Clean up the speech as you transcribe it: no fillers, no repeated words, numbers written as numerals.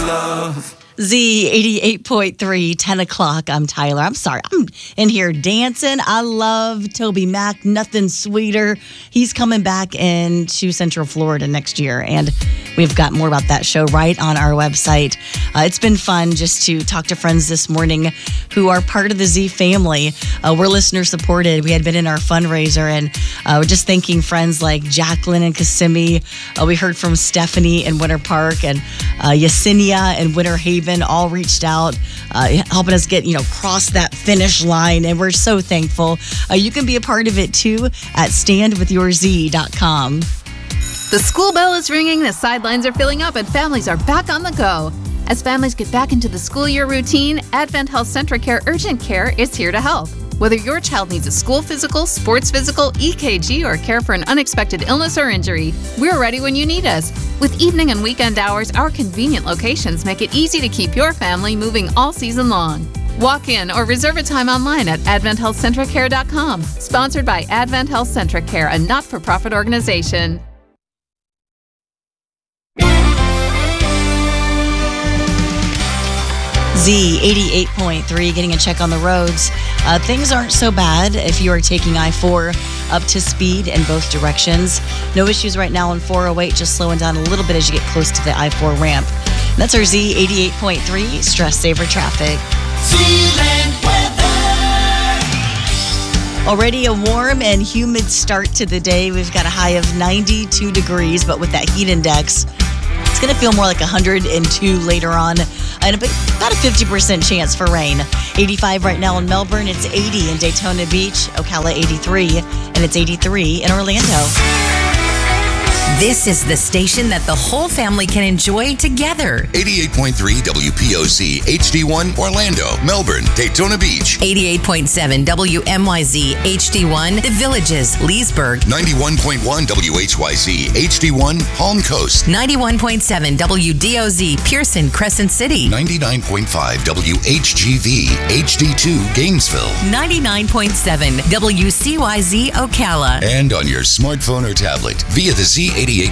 love. Z 88.3, 10 o'clock. I'm Tyler. I'm sorry. I'm in here dancing. I love Toby Mac. Nothing sweeter. He's coming back into Central Florida next year, and we've got more about that show right on our website. It's been fun just to talk to friends this morning who are part of the Z family. We're listener supported. We had been in our fundraiser, and we're just thanking friends like Jacqueline and Kissimmee. We heard from Stephanie in Winter Park, and Yesenia and Winter Haven all reached out, helping us get, cross that finish line. And we're so thankful. You can be a part of it too at standwithyourz.com. The school bell is ringing, the sidelines are filling up, and families are back on the go. As families get back into the school year routine, Advent Health CentraCare Urgent Care is here to help. Whether your child needs a school physical, sports physical, EKG, or care for an unexpected illness or injury, we're ready when you need us. With evening and weekend hours, our convenient locations make it easy to keep your family moving all season long. Walk in or reserve a time online at AdventHealthCentricare.com. Sponsored by Advent Health CentraCare, a not-for-profit organization. Z 88.3, getting a check on the roads. Things aren't so bad if you are taking I-4 up to speed in both directions. No issues right now on 408, just slowing down a little bit as you get close to the I-4 ramp. And that's our Z 88.3 Stress Saver Traffic. Zealand weather. Already a warm and humid start to the day. We've got a high of 92 degrees, but with that heat index, it's going to feel more like 102 later on, and about a 50% chance for rain. 85 right now in Melbourne. It's 80 in Daytona Beach, Ocala 83, and it's 83 in Orlando. This is the station that the whole family can enjoy together. 88.3 WPOC HD1 Orlando, Melbourne, Daytona Beach. 88.7 WMYZ HD1 The Villages, Leesburg. 91.1 WHYZ HD1 Palm Coast. 91.7 WDOZ Pearson, Crescent City. 99.5 WHGV HD2 Gainesville. 99.7 WCYZ Ocala. And on your smartphone or tablet via the Z88